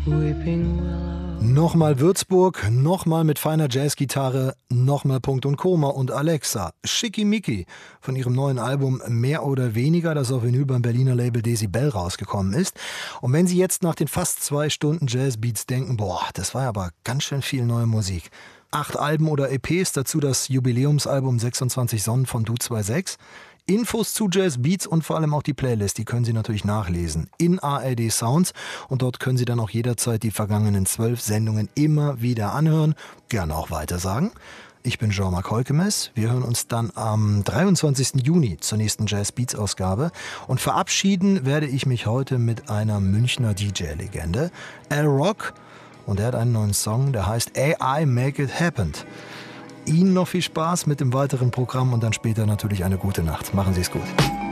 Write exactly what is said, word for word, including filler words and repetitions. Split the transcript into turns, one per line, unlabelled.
Weeping Willow.
Nochmal Würzburg, nochmal mit feiner Jazzgitarre, nochmal Punkt und Koma und Alexa. Schickimicki von ihrem neuen Album Mehr oder Weniger, das auf Vinyl beim Berliner Label Decibel rausgekommen ist. Und wenn Sie jetzt nach den fast zwei Stunden Jazzbeats denken, boah, das war aber ganz schön viel neue Musik. Acht Alben oder E Ps, dazu das Jubiläumsalbum sechsundzwanzig Sonnen von Du sechsundzwanzig. Infos zu Jazzbeats und vor allem auch die Playlist, die können Sie natürlich nachlesen in A R D Sounds und dort können Sie dann auch jederzeit die vergangenen zwölf Sendungen immer wieder anhören, gerne auch weitersagen. Ich bin Jean-Marc Heukemes, wir hören uns dann am dreiundzwanzigsten Juni zur nächsten Jazzbeats-Ausgabe und verabschieden werde ich mich heute mit einer Münchner D J-Legende, Al Rock, und er hat einen neuen Song, der heißt A I Make It Happen. Ihnen noch viel Spaß mit dem weiteren Programm und dann später natürlich eine gute Nacht. Machen Sie es gut.